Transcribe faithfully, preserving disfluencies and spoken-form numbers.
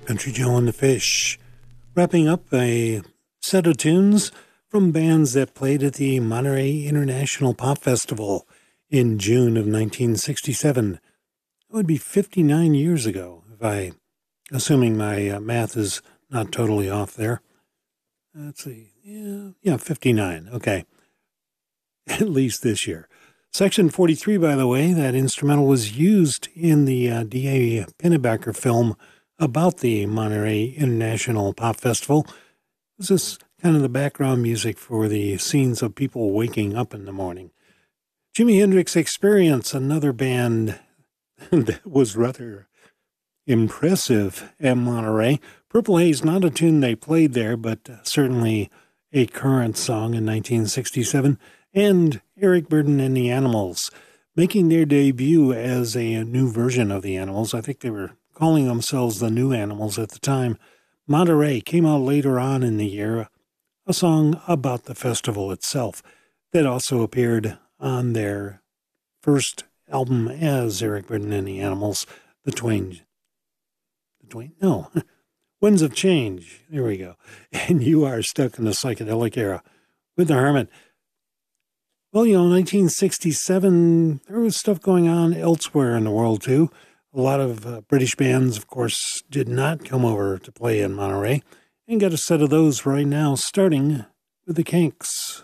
Country Joe and the Fish, wrapping up a set of tunes from bands that played at the Monterey International Pop Festival in June of nineteen sixty-seven. It would be fifty-nine years ago, if I, assuming my uh, math is not totally off there. Let's see, yeah, yeah, fifty-nine, okay, at least this year. Section forty-three, by the way, that instrumental was used in the uh, D A Pennebaker film about the Monterey International Pop Festival. This is kind of the background music for the scenes of people waking up in the morning. Jimi Hendrix Experience, another band that was rather impressive at Monterey. Purple Haze, not a tune they played there, but certainly a current song in nineteen sixty-seven. And Eric Burdon and the Animals, making their debut as a new version of the Animals. I think they were calling themselves the New Animals at the time. Monterey came out later on in the year, a song about the festival itself that also appeared on their first album as Eric Burdon and the Animals, The Twain. The Twain? No. Winds of Change. There we go. And You Are Stuck in the Psychedelic Era with the Hermit. Well, you know, nineteen sixty-seven, there was stuff going on elsewhere in the world, too. A lot of uh, British bands, of course, did not come over to play in Monterey. And got a set of those right now, starting with the Kinks.